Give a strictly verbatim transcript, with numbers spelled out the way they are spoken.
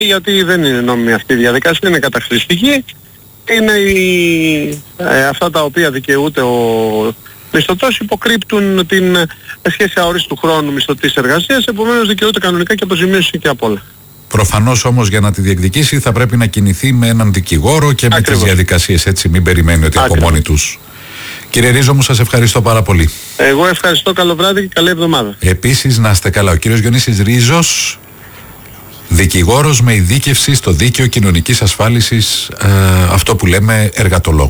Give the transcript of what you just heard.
γιατί δεν είναι νόμιμη αυτή η διαδικασία, είναι καταχρηστική. Είναι η, ε, αυτά τα οποία δικαιούται ο μισθωτός υποκρύπτουν την σχέση αορίστου χρόνου μισθωτής εργασίας, επομένως δικαιούται κανονικά και αποζημίωση και απ' όλα. Προφανώς όμως για να τη διεκδικήσει θα πρέπει να κινηθεί με έναν δικηγόρο και με Ακριβώς. τις διαδικασίες, έτσι, μην περιμένει ότι Ακριβώς. από μόνοι τους. Κύριε Ρίζο μου, σας ευχαριστώ πάρα πολύ. Εγώ ευχαριστώ, καλό βράδυ και καλή εβδομάδα. Επίσης να είστε καλά. Ο κύριος Διονύσης Ρίζος, δικηγόρος με ειδίκευση στο δίκαιο κοινωνικής ασφάλισης, ε, αυτό που λέμε εργατολόγος.